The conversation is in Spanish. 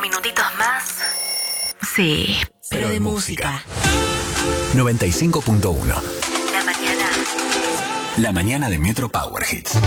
minutitos más. Sí, pero de música. 95.1. La mañana. La mañana de Metro Power Hits.